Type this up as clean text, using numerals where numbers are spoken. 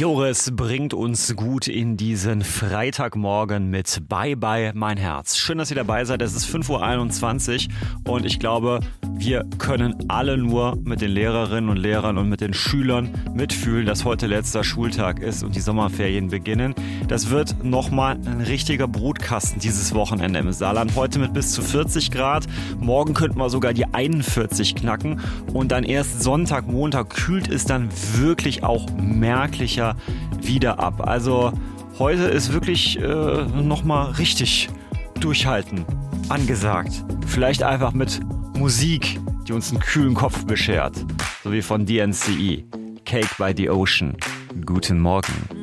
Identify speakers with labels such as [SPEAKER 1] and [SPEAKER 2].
[SPEAKER 1] Joris bringt uns gut in diesen Freitagmorgen mit Bye Bye mein Herz. Schön, dass ihr dabei seid. Es ist 5:21 Uhr und ich glaube, wir können alle nur mit den Lehrerinnen und Lehrern und mit den Schülern mitfühlen, dass heute letzter Schultag ist und die Sommerferien beginnen. Das wird nochmal ein richtiger Brutkasten dieses Wochenende im Saarland. Heute mit bis zu 40 Grad. Morgen könnten wir sogar die 41 knacken und dann erst Sonntag, Montag kühlt es dann wirklich auch merklicher wieder ab. Also heute ist wirklich nochmal richtig durchhalten angesagt. Vielleicht einfach mit Musik, die uns einen kühlen Kopf beschert. So wie von DNCE. Cake by the Ocean. Guten Morgen.